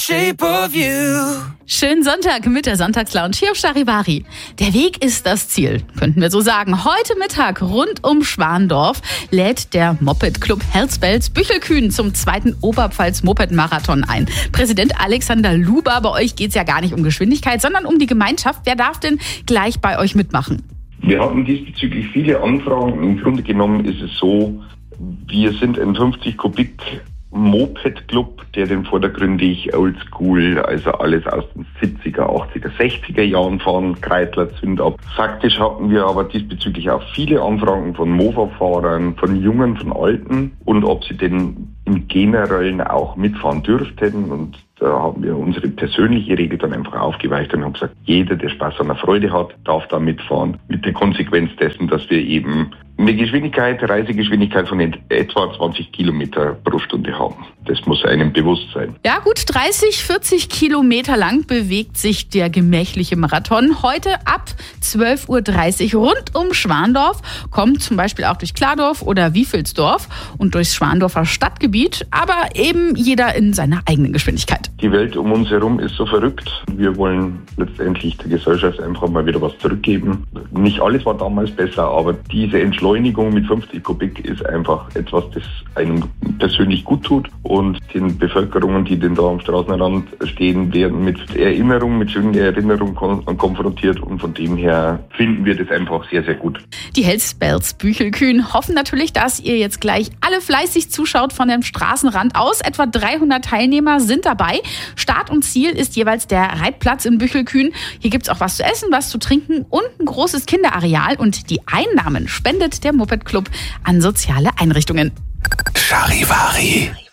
Shape of You. Schönen Sonntag mit der Sonntagslounge hier auf Charivari. Der Weg ist das Ziel, könnten wir so sagen. Heute Mittag rund um Schwandorf lädt der Moped-Club Herzbels-Büchelkühn zum 2. Oberpfalz-Moped-Marathon ein. Präsident Alexander Luber, bei euch geht es ja gar nicht um Geschwindigkeit, sondern um die Gemeinschaft. Wer darf denn gleich bei euch mitmachen? Wir hatten diesbezüglich viele Anfragen. Im Grunde genommen ist es so, wir sind ein 50 Kubik Moped-Club, der den vordergründig oldschool, also alles aus den 70er, 80er, 60er Jahren fahren, Kreisler, Zündab. Faktisch hatten wir aber diesbezüglich auch viele Anfragen von Mofa-Fahrern, von Jungen, von Alten und ob sie denn im Generellen auch mitfahren dürften. Und da haben wir unsere persönliche Regel dann einfach aufgeweicht und haben gesagt, jeder, der Spaß an der Freude hat, darf da mitfahren. Mit der Konsequenz dessen, dass wir eben eine Reisegeschwindigkeit von etwa 20 Kilometer pro Stunde haben. Das muss einem bewusst sein. Ja gut, 30, 40 Kilometer lang bewegt sich der gemächliche Marathon. Heute ab 12.30 Uhr rund um Schwandorf, kommt zum Beispiel auch durch Klardorf oder Wiefelsdorf und durchs Schwandorfer Stadtgebiet, aber eben jeder in seiner eigenen Geschwindigkeit. Die Welt um uns herum ist so verrückt. Wir wollen letztendlich der Gesellschaft einfach mal wieder was zurückgeben. Nicht alles war damals besser, aber diese Entschleunigung mit 50 Kubik ist einfach etwas, das einem persönlich gut tut. Und den Bevölkerungen, die denn da am Straßenrand stehen, werden mit Erinnerungen, mit schönen Erinnerungen konfrontiert. Und von dem her finden wir das einfach sehr, sehr gut. Die Herzbels-Büchelkühn hoffen natürlich, dass ihr jetzt gleich alle fleißig zuschaut von dem Straßenrand aus. Etwa 300 Teilnehmer sind dabei. Start und Ziel ist jeweils der Reitplatz in Büchelkühn. Hier gibt es auch was zu essen, was zu trinken und ein großes Kinderareal. Und die Einnahmen spendet der Moped Club an soziale Einrichtungen. Charivari.